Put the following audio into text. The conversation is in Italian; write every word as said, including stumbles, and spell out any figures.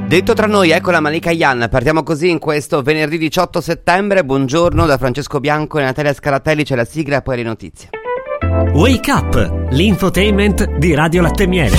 Detto tra noi, ecco la Malika Yan. Partiamo così in questo venerdì diciotto settembre. Buongiorno da Francesco Bianco e Natalia Scaratelli. C'è la sigla e poi le notizie. Wake Up, l'infotainment di Radio Latte Miele.